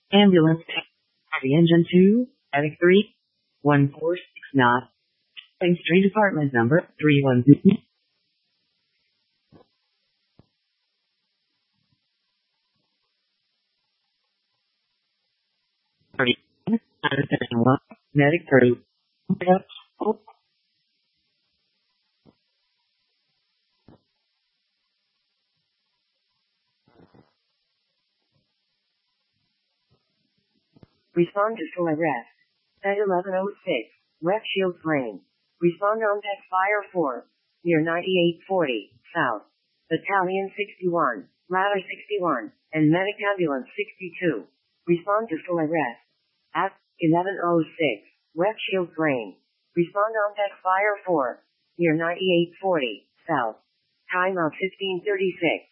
Ambulance. Heavy engine 2, Medic 3, 146 knot. Main Street apartment number 310. Medic 3. Respond to full arrest. At 11:06, West Shields Lane. Respond on deck fire 4, near 9840, south. Battalion 61, Ladder 61, and Medic Ambulance 62. Respond to full arrest. At 11:06, West Shields Lane. Respond on deck fire 4, near 9840, south. Time of 15:36.